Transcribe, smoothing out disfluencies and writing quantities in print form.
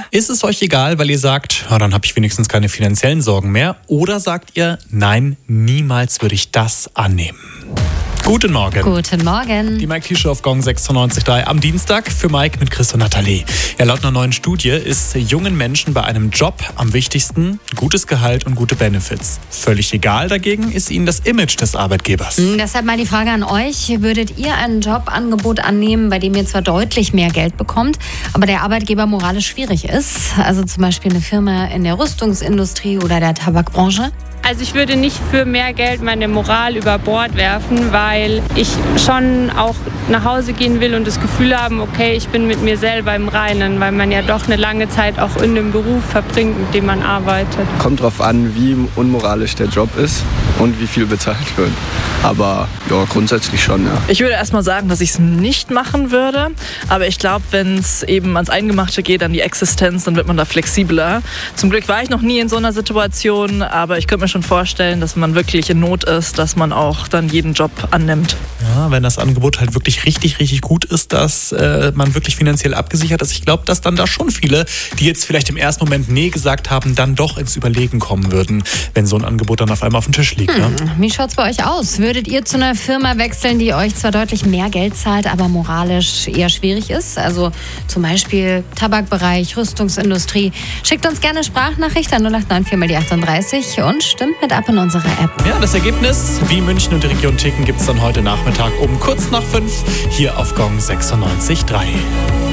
Ist es euch egal, weil ihr sagt, ja, dann habe ich wenigstens keine finanziellen Sorgen mehr? Oder sagt ihr, nein, niemals würde ich das annehmen? Guten Morgen. Guten Morgen. Die Mike-T-Show auf Gong 96.3 am Dienstag für Mike mit Chris und Nathalie. Ja, laut einer neuen Studie ist jungen Menschen bei einem Job am wichtigsten gutes Gehalt und gute Benefits. Völlig egal dagegen ist ihnen das Image des Arbeitgebers. Deshalb mal die Frage an euch. Würdet ihr ein Jobangebot annehmen, bei dem ihr zwar deutlich mehr Geld bekommt, aber der Arbeitgeber moralisch schwierig ist? Also zum Beispiel eine Firma in der Rüstungsindustrie oder der Tabakbranche? Also ich würde nicht für mehr Geld meine Moral über Bord werfen, weil ich schon auch nach Hause gehen will und das Gefühl haben, okay, ich bin mit mir selber im Reinen, weil man ja doch eine lange Zeit auch in dem Beruf verbringt, mit dem man arbeitet. Kommt drauf an, wie unmoralisch der Job ist und wie viel bezahlt wird. Aber ja, grundsätzlich schon, ja. Ich würde erstmal sagen, dass ich es nicht machen würde. Aber ich glaube, wenn es eben ans Eingemachte geht, an die Existenz, dann wird man da flexibler. Zum Glück war ich noch nie in so einer Situation, aber ich könnte mir schon vorstellen, dass man wirklich in Not ist, dass man auch dann jeden Job annimmt. Ja, wenn das Angebot halt wirklich richtig, richtig gut ist, dass man wirklich finanziell abgesichert ist. Ich glaube, dass dann da schon viele, die jetzt vielleicht im ersten Moment nee gesagt haben, dann doch ins Überlegen kommen würden, wenn so ein Angebot dann auf einmal auf dem Tisch liegt. Ne? Wie schaut's bei euch aus? Würdet ihr zu einer Firma wechseln, die euch zwar deutlich mehr Geld zahlt, aber moralisch eher schwierig ist? Also zum Beispiel Tabakbereich, Rüstungsindustrie. Schickt uns gerne Sprachnachricht an 0894 mal die 38 und stimmt mit ab in unserer App. Ja, das Ergebnis, wie München und die Region ticken, gibt es dann heute Nachmittag um kurz nach 5 hier auf Gong 96.3.